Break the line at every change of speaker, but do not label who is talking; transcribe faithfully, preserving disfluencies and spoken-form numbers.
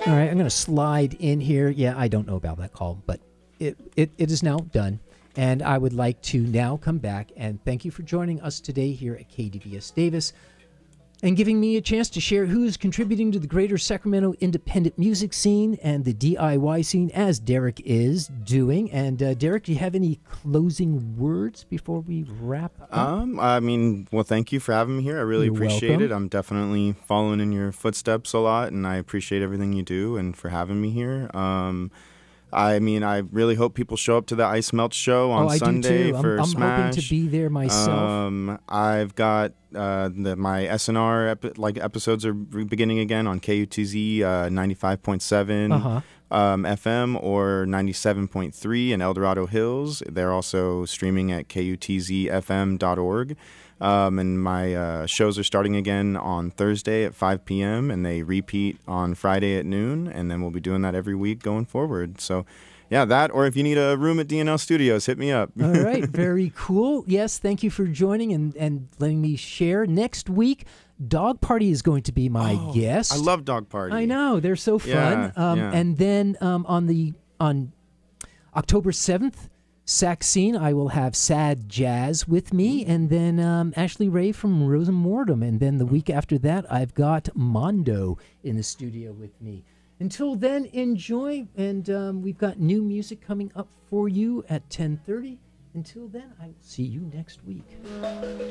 All right, I'm going to slide in here. Yeah, I don't know about that call, but it, it, it is now done. And I would like to now come back and thank you for joining us today here at K D V S Davis and giving me a chance to share who is contributing to the greater Sacramento independent music scene and the D I Y scene, as Derek is doing. And uh, Derek, do you have any closing words before we wrap up?
Um, I mean, well, thank you for having me here. I really
You're
appreciate
welcome.
it. I'm definitely following in your footsteps a lot, and I appreciate everything you do and for having me here. Um, I mean, I really hope people show up to the Ice Melt show on
oh, I
Sunday
do too.
for
I'm, I'm
Smash.
hoping to be there myself.
Um, I've got uh, the, my S N R epi- like episodes are re- beginning again on K U T Z uh, ninety-five point seven
Uh-huh.
um, F M or ninety-seven point three in El Dorado Hills. They're also streaming at K U T Z F M dot org. Um, and my uh, shows are starting again on Thursday at five p.m. and they repeat on Friday at noon, and then we'll be doing that every week going forward. So, yeah, that, or if you need a room at D N L Studios, hit me up.
All right, very cool. Yes, thank you for joining and, and letting me share. Next week, Dog Party is going to be my
Oh,
guest.
I love Dog Party.
I know, they're so fun.
Yeah,
um,
yeah.
And then um, on the on October seventh, Sac Scene, I will have Sad Jazz with me, and then um, Ashley Ray from Rosamortem. And then the week after that, I've got Mondo in the studio with me. Until then, enjoy, and um, we've got new music coming up for you at ten thirty. Until then, I will see you next week.